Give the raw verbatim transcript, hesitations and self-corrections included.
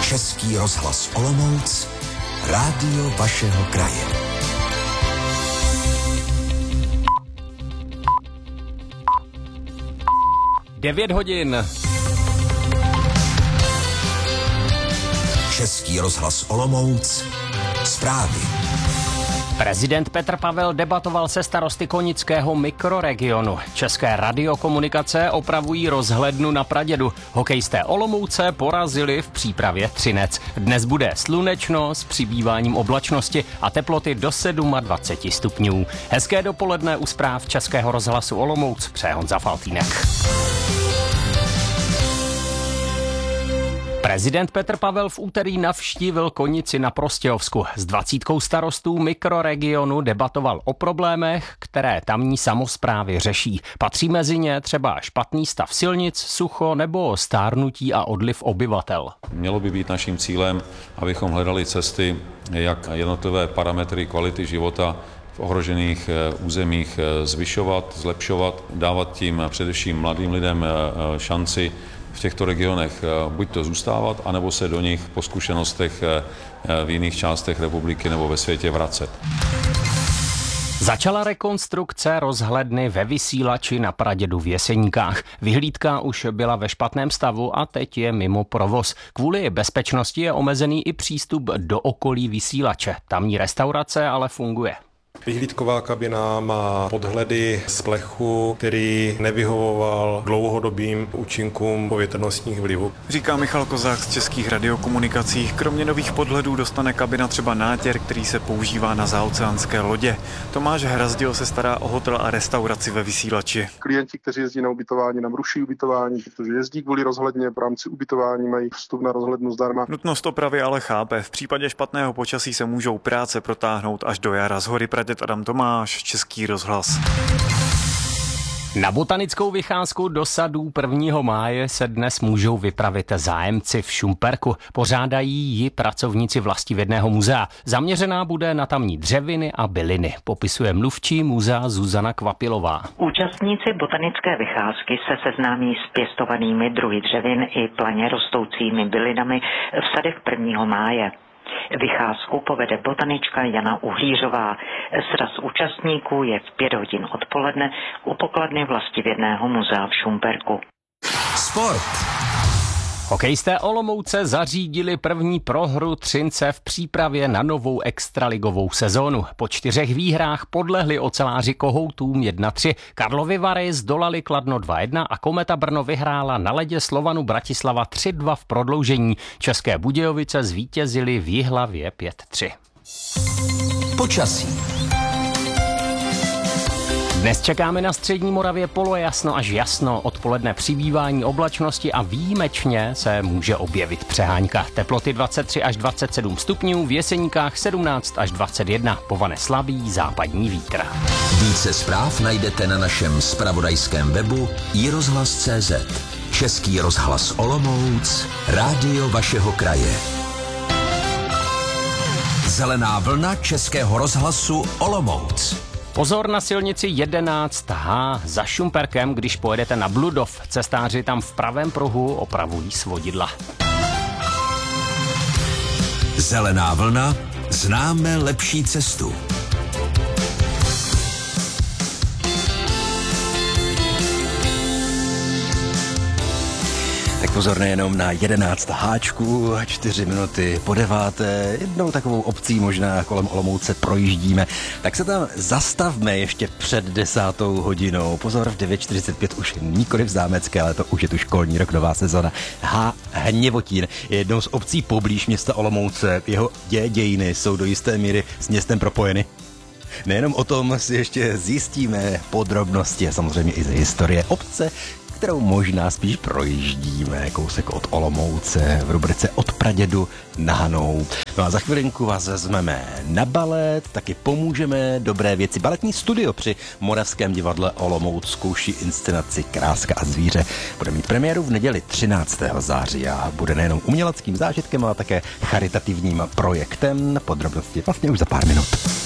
Český rozhlas Olomouc, rádio vašeho kraje. devět hodin. Český rozhlas Olomouc, zprávy. Prezident Petr Pavel debatoval se starosty Konického mikroregionu. České radiokomunikace opravují rozhlednu na Pradědu. Hokejisté Olomouce porazili v přípravě Třinec. Dnes bude slunečno s přibýváním oblačnosti a teploty do dvacet sedm stupňů. Hezké dopoledne u zpráv Českého rozhlasu Olomouc přeje Honza Faltýnek. Prezident Petr Pavel v úterý navštívil Konici na Prostějovsku. S dvacítkou starostů mikroregionu debatoval o problémech, které tamní samosprávy řeší. Patří mezi ně třeba špatný stav silnic, sucho nebo stárnutí a odliv obyvatel. Mělo by být naším cílem, abychom hledali cesty, jak jednotlivé parametry kvality života v ohrožených územích zvyšovat, zlepšovat, dávat tím především mladým lidem šanci v těchto regionech buď to zůstávat, anebo se do nich po zkušenostech v jiných částech republiky nebo ve světě vracet. Začala rekonstrukce rozhledny ve Vysílači na Pradědu v Jeseníkách. Vyhlídka už byla ve špatném stavu a teď je mimo provoz. Kvůli bezpečnosti je omezený i přístup do okolí Vysílače. Tamní restaurace ale funguje. Vyhlídková kabina má podhledy z plechu, který nevyhovoval dlouhodobým účinkům povětrnostních vlivů. Říká Michal Kozák z Českých radiokomunikací. Kromě nových podhledů dostane kabina třeba nátěr, který se používá na zaoceánské lodě. Tomáš Hrazdil se stará o hotel a restauraci ve Vysílači. Klienti, kteří jezdí na ubytování, nám ruší ubytování, protože jezdí kvůli rozhledně, v rámci ubytování mají vstup na rozhlednu zdarma. Nutnost opravy ale chápe. V případě špatného počasí se můžou práce protáhnout až do jara. Z Hory Praděd Adam Tomáš, Český rozhlas. Na botanickou vycházku do sadů prvního máje se dnes můžou vypravit zájemci v Šumperku. Pořádají ji pracovníci Vlastivědného muzea. Zaměřená bude na tamní dřeviny a byliny, popisuje mluvčí muzea Zuzana Kvapilová. Účastníci botanické vycházky se seznámí s pěstovanými druhy dřevin i planě rostoucími bylinami v sadech prvního máje. Vycházku povede botanička Jana Uhlířová. Sraz účastníků je v pět hodin odpoledne u pokladny Vlastivědného muzea v Šumperku. Sport. Hokejisté Olomouce zařídili první prohru Třince v přípravě na novou extraligovou sezónu. Po čtyřech výhrách podlehli oceláři Kohoutům jedna tři. Karlovy Vary zdolali Kladno dva jedna a Kometa Brno vyhrála na ledě Slovanu Bratislava tři dva v prodloužení. České Budějovice zvítězily v Jihlavě pět tři. Počasí. Dnes čekáme na střední Moravě polojasno až jasno, odpoledne přibývání oblačnosti a výjimečně se může objevit přehánka. Teploty dvacet tři až dvacet sedm stupňů, v Jeseníkách sedmnáct až dvacet jedna, povane slabý západní vítr. Více zpráv najdete na našem zpravodajském webu i rozhlas tečka cé zet. Český rozhlas Olomouc, rádio vašeho kraje. Zelená vlna Českého rozhlasu Olomouc. Pozor na silnici jedenáct há za Šumperkem, když pojedete na Bludov. Cestáři tam v pravém pruhu opravují svodidla. Zelená vlna, známe lepší cestu. Tak pozor nejenom na jedenáct háčků, čtyři minuty po deváté, jednou takovou obcí možná kolem Olomouce projíždíme, tak se tam zastavme ještě před desátou hodinou. Pozor, v devět čtyřicet pět už nikoli v Zámecké, ale to už je tu školní rok, nová sezona. H. Hněvotín je jednou z obcí poblíž města Olomouce. Jeho dě, dějiny jsou do jisté míry s městem propojeny. Nejenom o tom si ještě zjistíme podrobnosti a samozřejmě i ze historie obce, kterou možná spíš projíždíme, kousek od Olomouce v rubrice Od Pradědu na Hanou. No a za chvilinku vás vezmeme na balet, taky pomůžeme dobré věci. Baletní studio při Moravském divadle Olomouc zkouší inscenaci Kráska a zvíře. Bude mít premiéru v neděli třináctého září a bude nejenom uměleckým zážitkem, ale také charitativním projektem. Podrobnosti vlastně už za pár minut.